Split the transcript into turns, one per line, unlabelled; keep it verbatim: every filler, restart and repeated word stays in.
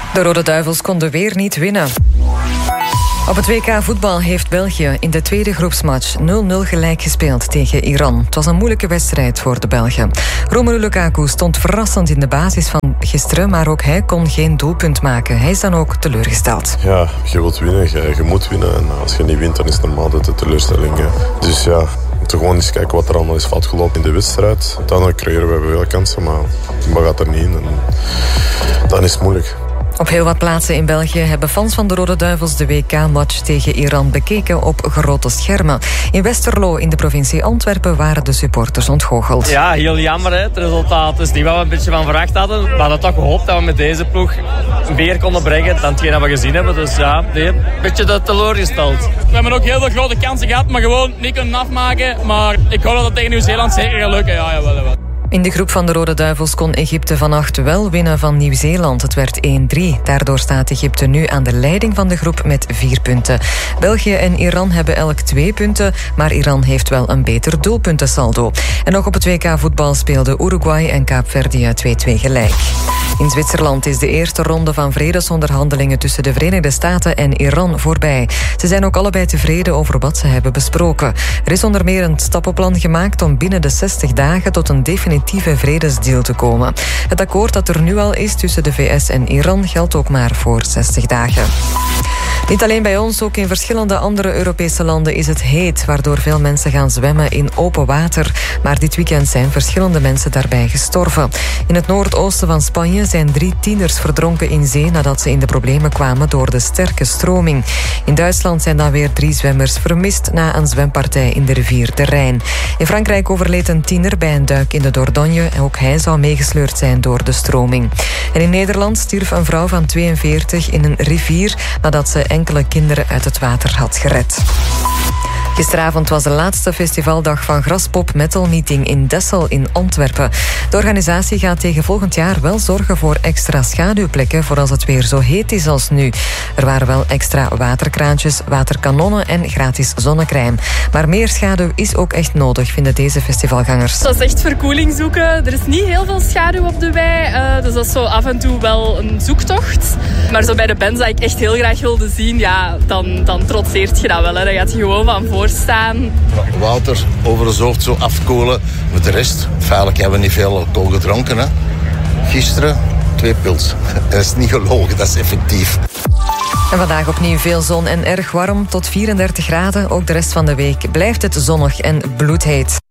De Rode Duivels konden weer niet winnen. Op het W K voetbal heeft België in de tweede groepsmatch nul nul gelijk gespeeld tegen Iran. Het was een moeilijke wedstrijd voor de Belgen. Romelu Lukaku stond verrassend in de basis van gisteren, maar ook hij kon geen doelpunt maken. Hij is dan ook teleurgesteld.
Ja, je wilt winnen, je, je moet winnen. En als je niet wint, dan is het normaal dat de teleurstelling. Hè. Dus ja, we moeten gewoon eens kijken wat er allemaal is fout gelopen in de wedstrijd. Dan creëren we veel kansen, maar we gaat er niet in. En dan is het moeilijk.
Op heel wat plaatsen in België hebben fans van de Rode Duivels de W K-match tegen Iran bekeken op grote schermen. In Westerlo in de provincie Antwerpen waren de supporters ontgoocheld.
Ja, heel jammer. Hè. Het resultaat is niet wat we een beetje van verwacht hadden. We hadden toch gehoopt dat we met deze ploeg meer konden brengen dan hetgeen dat we gezien hebben. Dus ja, nee, een beetje de teleurgesteld.
We hebben ook heel veel grote kansen gehad, maar gewoon niet kunnen afmaken. Maar ik hoop dat het tegen Nieuw-Zeeland zeker gaat lukken. Ja, jawel, jawel.
In de groep van de Rode Duivels kon Egypte vannacht wel winnen van Nieuw-Zeeland. Het werd één drie. Daardoor staat Egypte nu aan de leiding van de groep met vier punten. België en Iran hebben elk twee punten, maar Iran heeft wel een beter doelpuntensaldo. En ook op het W K voetbal speelden Uruguay en Kaapverdië twee twee gelijk. In Zwitserland is de eerste ronde van vredesonderhandelingen tussen de Verenigde Staten en Iran voorbij. Ze zijn ook allebei tevreden over wat ze hebben besproken. Er is onder meer een stappenplan gemaakt om binnen de zestig dagen tot een definitieve vredesdeal te komen. Het akkoord dat er nu al is tussen de V S en Iran geldt ook maar voor zestig dagen. Niet alleen bij ons, ook in verschillende andere Europese landen is het heet, waardoor veel mensen gaan zwemmen in open water. Maar dit weekend zijn verschillende mensen daarbij gestorven. In het noordoosten van Spanje zijn drie tieners verdronken in zee nadat ze in de problemen kwamen door de sterke stroming. In Duitsland zijn dan weer drie zwemmers vermist na een zwempartij in de rivier de Rijn. In Frankrijk overleed een tiener bij een duik in de Dordogne. Ook hij zou meegesleurd zijn door de stroming. En in Nederland stierf een vrouw van tweeënveertig in een rivier nadat ze enkele kinderen uit het water had gered. Gisteravond was de laatste festivaldag van Graspop Metal Meeting in Dessel in Antwerpen. De organisatie gaat tegen volgend jaar wel zorgen voor extra schaduwplekken voor als het weer zo heet is als nu. Er waren wel extra waterkraantjes, waterkanonnen en gratis zonnecrème. Maar meer schaduw is ook echt nodig, vinden deze festivalgangers.
Dat is echt verkoeling zoeken. Er is niet heel veel schaduw op de wei, uh, dus dat is zo af en toe wel een zoektocht. Maar zo bij de bands dat ik echt heel graag wilde zien, ja, dan, dan trotseert je dat wel. Hè. Dan gaat je gewoon van voor staan.
Water over het hoofd zo afkoelen. Met de rest, feitelijk hebben we niet veel alcohol gedronken. Hè. Gisteren twee pils. Dat is niet gelogen, dat is effectief.
En vandaag opnieuw veel zon en erg warm, tot vierendertig graden. Ook de rest van de week blijft het zonnig en bloedheet.